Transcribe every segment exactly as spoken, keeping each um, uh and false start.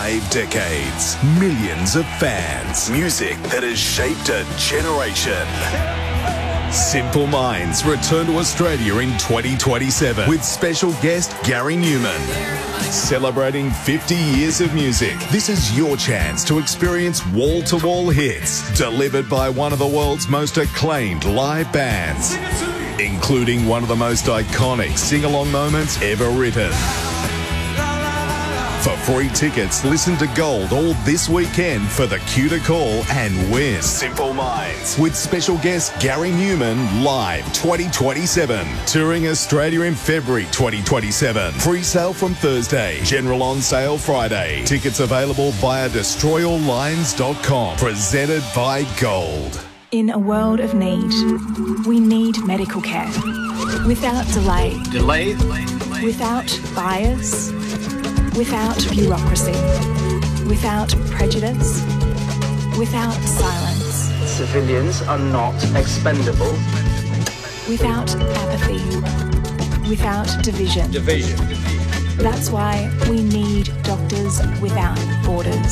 Five decades, millions of fans, music that has shaped a generation. Simple Minds return to Australia in twenty twenty-seven with special guest Gary Newman. Celebrating fifty years of music, this is your chance to experience wall-to-wall hits delivered by one of the world's most acclaimed live bands, including one of the most iconic sing-along moments ever written. For free tickets, listen to Gold all this weekend for the Cue to Call and win. Simple Minds with special guest Gary Newman live twenty twenty-seven. Touring Australia in February twenty twenty-seven. Free sale from Thursday. General on sale Friday. Tickets available via destroy all lines dot com. Presented by Gold. In a world of need, we need medical care. Without delay. Delay? delay, delay without bias. Without bureaucracy, without prejudice, without silence. Civilians are not expendable. Without apathy, without division. Division. That's why we need Doctors Without Borders.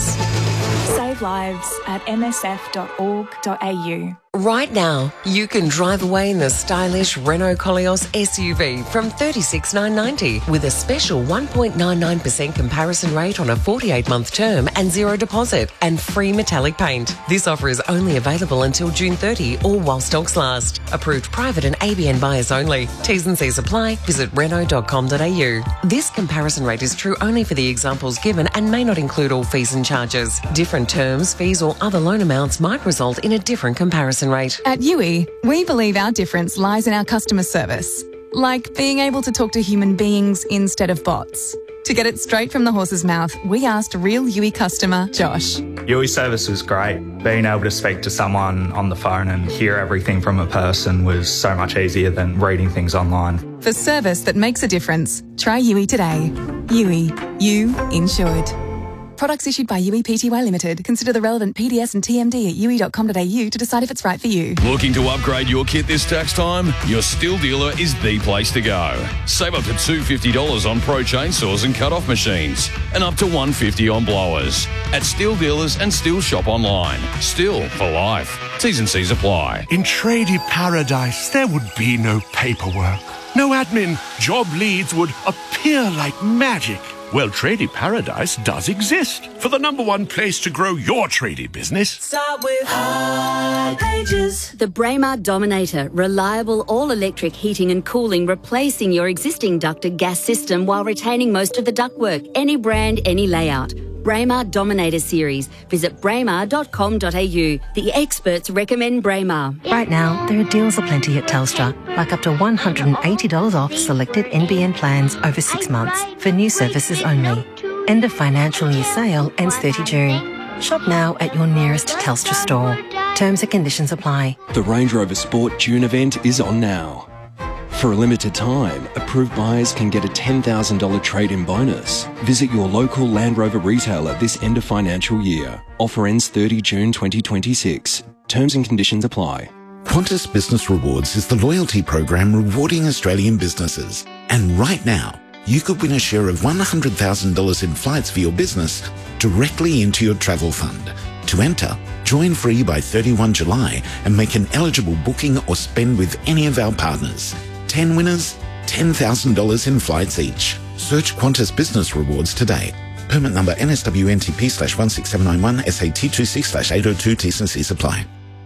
Save lives at m s f dot org dot a u. Right now, you can drive away in the stylish Renault Koleos S U V from thirty-six thousand nine hundred ninety with a special one point nine nine percent comparison rate on a forty-eight month term and zero deposit and free metallic paint. This offer is only available until June thirtieth or while stocks last. Approved private and A B N buyers only. T's and C's apply. Visit renault dot com dot a u. This comparison rate is true only for the examples given and may not include all fees and charges. Different terms, fees or other loan amounts might result in a different comparison rate. At U I, we believe our difference lies in our customer service, like being able to talk to human beings instead of bots. To get it straight from the horse's mouth, we asked real U I customer Josh. U I service was great. Being able to speak to someone on the phone and hear everything from a person was so much easier than reading things online. For service that makes a difference, try U I today. U I, you insured. Products issued by U I Pty Limited. Consider the relevant P D S and T M D at u i dot com dot a u to decide if it's right for you. Looking to upgrade your kit this tax time? Your Stihl dealer is the place to go. Save up to two hundred fifty dollars on pro chainsaws and cut-off machines and up to one hundred fifty dollars on blowers. At Stihl dealers and Stihl shop online. Stihl for life. T's and C's apply. In tradie paradise, there would be no paperwork. No admin. Job leads would appear like magic. Well, Tradie Paradise does exist for the number one place to grow your tradie business. Start with High Pages. The Braemar Dominator, reliable all-electric heating and cooling, replacing your existing ducted gas system while retaining most of the ductwork. Any brand, any layout. Braemar Dominator series. Visit braemar dot com dot a u. The experts recommend Braemar. Right now, there are deals aplenty at Telstra, like up to one hundred eighty dollars off selected N B N plans over six months for new services only. End of financial year sale ends thirtieth of June. Shop now at your nearest Telstra store. Terms and conditions apply. The Range Rover Sport June event is on now. For a limited time, approved buyers can get a ten thousand dollars trade-in bonus. Visit your local Land Rover retailer this end of financial year. Offer ends thirtieth of June twenty twenty-six. Terms and conditions apply. Qantas Business Rewards is the loyalty program rewarding Australian businesses. And right now, you could win a share of one hundred thousand dollars in flights for your business directly into your travel fund. To enter, join free by thirty-first of July and make an eligible booking or spend with any of our partners. ten winners, ten thousand dollars in flights each. Search Qantas Business Rewards today. Permit number N S W N T P slash one six seven nine one S A T two six slash eight oh two T's and C's apply.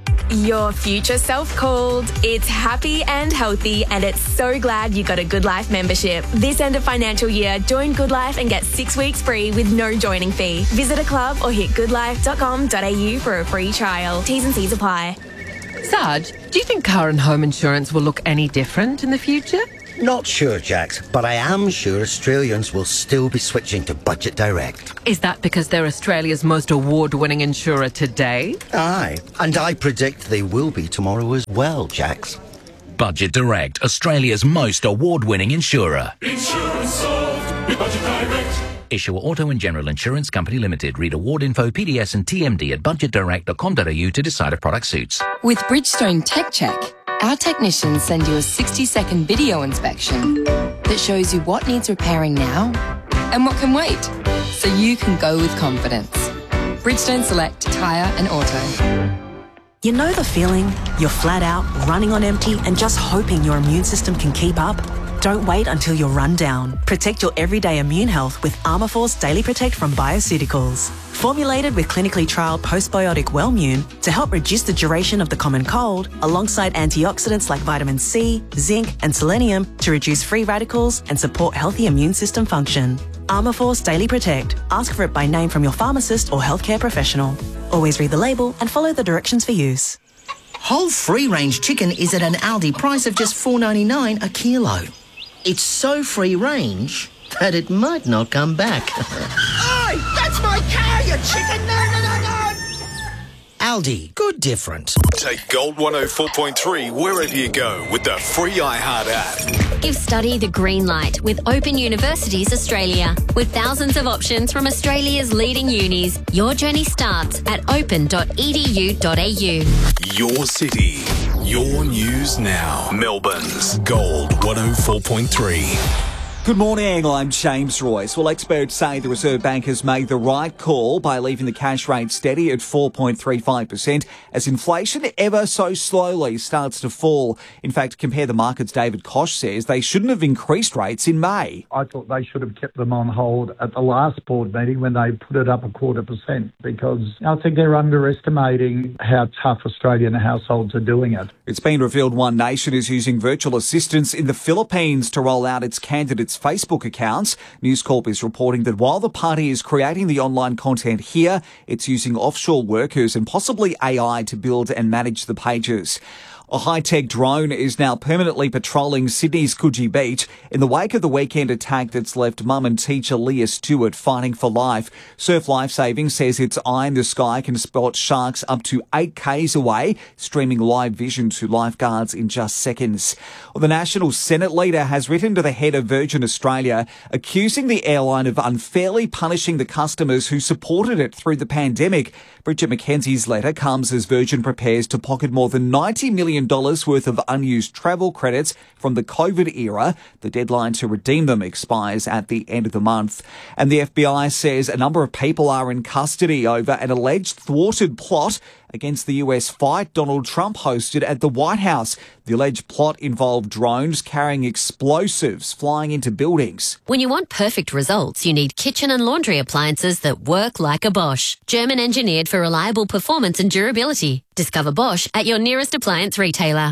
Your future self called. It's happy and healthy, and it's so glad you got a Good Life membership. This end of financial year, join Good Life and get six weeks free with no joining fee. Visit a club or hit good life dot com dot a u for a free trial. T's and C's apply. Sarge, do you think car and home insurance will look any different in the future? Not sure, Jax, but I am sure Australians will still be switching to Budget Direct. Is that because they're Australia's most award-winning insurer today? Aye, and I predict they will be tomorrow as well, Jax. Budget Direct, Australia's most award-winning insurer. Insurance solved with Budget Direct. Issuer Auto and General Insurance Company Limited. Read award info, P D S and T M D at budget direct dot com dot a u to decide if product suits. With Bridgestone Tech Check, our technicians send you a sixty second video inspection that shows you what needs repairing now and what can wait, so you can go with confidence. Bridgestone Select Tyre and Auto. You know the feeling? You're flat out, running on empty, and just hoping your immune system can keep up? Don't wait until you're run down. Protect your everyday immune health with Armourforce Daily Protect from Bioceuticals. Formulated with clinically trialled postbiotic Wellmune to help reduce the duration of the common cold, alongside antioxidants like vitamin C, zinc, and selenium to reduce free radicals and support healthy immune system function. Armourforce Daily Protect. Ask for it by name from your pharmacist or healthcare professional. Always read the label and follow the directions for use. Whole free-range chicken is at an Aldi price of just four dollars ninety-nine a kilo. It's so free-range that it might not come back. Oi! That's my car, you chicken! No, no, no, no! Aldi, good different. Take Gold one oh four point three wherever you go with the free iHeart app. Give study the green light with Open Universities Australia. With thousands of options from Australia's leading unis, your journey starts at open dot e d u dot a u. Your city, your news now. Melbourne's Gold one oh four point three. Good morning, I'm James Royce. Well, experts say the Reserve Bank has made the right call by leaving the cash rate steady at four point three five percent as inflation ever so slowly starts to fall. In fact, Compare the Markets' David Koch says they shouldn't have increased rates in May. I thought they should have kept them on hold at the last board meeting when they put it up a quarter percent, because I think they're underestimating how tough Australian households are doing it. It's been revealed One Nation is using virtual assistants in the Philippines to roll out its candidates' Facebook accounts. News Corp is reporting that while the party is creating the online content here, it's using offshore workers and possibly A I to build and manage the pages. A high-tech drone is now permanently patrolling Sydney's Coogee Beach in the wake of the weekend attack that's left mum and teacher Leah Stewart fighting for life. Surf Lifesaving says its eye in the sky can spot sharks up to eight kays away, streaming live vision to lifeguards in just seconds. Well, the National Senate leader has written to the head of Virgin Australia, accusing the airline of unfairly punishing the customers who supported it through the pandemic. Bridget McKenzie's letter comes as Virgin prepares to pocket more than ninety million dollars worth of unused travel credits from the COVID era. The deadline to redeem them expires at the end of the month. And the F B I says a number of people are in custody over an alleged thwarted plot against the U S fight Donald Trump hosted at the White House. The alleged plot involved drones carrying explosives flying into buildings. When you want perfect results, you need kitchen and laundry appliances that work like a Bosch. German engineered for reliable performance and durability. Discover Bosch at your nearest appliance retailer.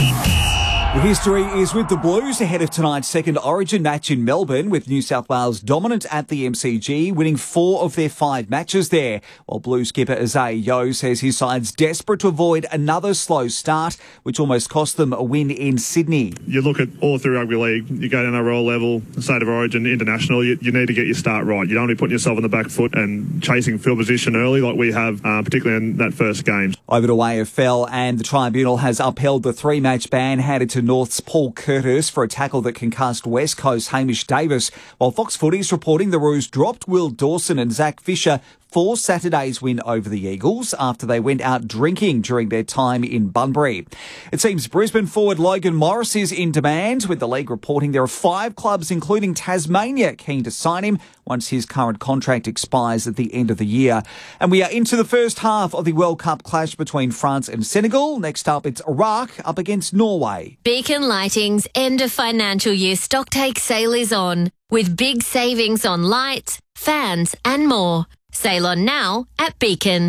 The history is with the Blues ahead of tonight's second Origin match in Melbourne, with New South Wales dominant at the M C G, winning four of their five matches there. While Blues skipper Isaiah Yeo says his side's desperate to avoid another slow start, which almost cost them a win in Sydney. You look at all through rugby league, you go to N R L level, State of Origin, international, you, you need to get your start right. You don't want to be putting yourself on the back foot and chasing field position early like we have, uh, particularly in that first game. Over to A F L, and the Tribunal has upheld the three-match ban handed to North's Paul Curtis for a tackle that concussed West Coast Hamish Davis, while Fox Footy's reporting the Roos dropped Will Dawson and Zach Fisher for Saturday's win over the Eagles after they went out drinking during their time in Bunbury. It seems Brisbane forward Logan Morris is in demand, with the league reporting there are five clubs, including Tasmania, keen to sign him once his current contract expires at the end of the year. And we are into the first half of the World Cup clash between France and Senegal. Next up, it's Iraq up against Norway. Beacon Lighting's end of financial year stocktake sale is on, with big savings on lights, fans and more. Sail on now at Beacon.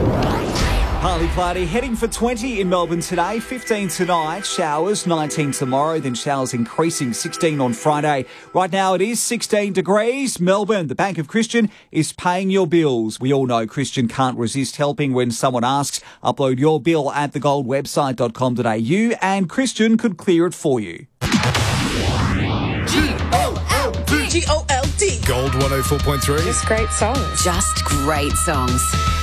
Partly cloudy, heading for twenty in Melbourne today, fifteen tonight, showers, nineteen tomorrow, then showers increasing, sixteen on Friday. Right now it is sixteen degrees. Melbourne, the Bank of Christian is paying your bills. We all know Christian can't resist helping when someone asks. Upload your bill at the gold website dot com dot a u and Christian could clear it for you. G O L D. G O L D. Gold one oh four point three. Just great songs. Just great songs.